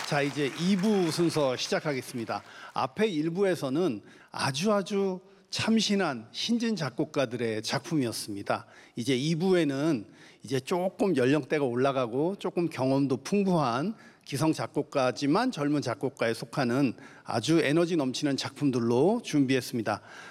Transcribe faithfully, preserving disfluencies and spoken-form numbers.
자, 이제 이 부 순서 시작하겠습니다. 앞에 일 부에서는 아주 아주 참신한 신진 작곡가들의 작품이었습니다. 이제 이 부에는 이제 조금 연령대가 올라가고 조금 경험도 풍부한 기성 작곡가지만 젊은 작곡가에 속하는 아주 에너지 넘치는 작품들로 준비했습니다.